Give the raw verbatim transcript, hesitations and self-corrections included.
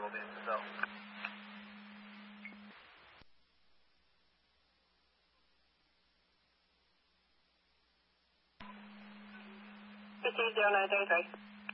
will be in Brazil. fifty zero nine thirty-three.